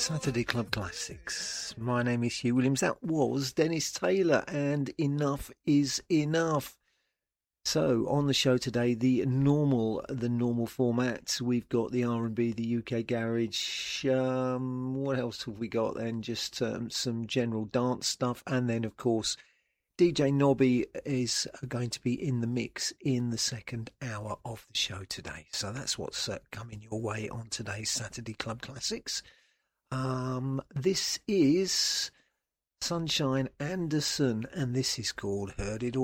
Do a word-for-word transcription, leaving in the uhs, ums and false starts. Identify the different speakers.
Speaker 1: Saturday Club Classics. My name is Hugh Williams. That was Dennis Taylor, and Enough is Enough. So on the show today, the normal, the normal format. We've got the R and B, the U K garage. Um, what else have we got then? Just um, some general dance stuff, and then of course, D J Nobby is going to be in the mix in the second hour of the show today. So that's what's uh, coming your way on today's Saturday Club Classics. Um, this is Sunshine Anderson, and this is called Heard It All.